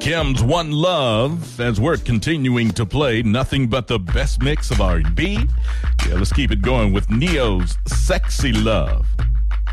Kim's One Love, as we're continuing to play nothing but the best mix of R&B. Yeah, let's keep it going with Neo's Sexy Love.